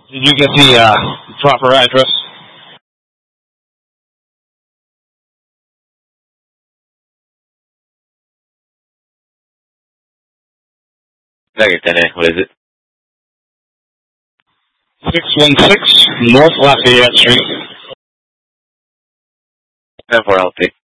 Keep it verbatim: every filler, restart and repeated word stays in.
Did you get the uh, proper address? Second tenant, what is it? six one six North Lafayette Street. ten four, I'll take.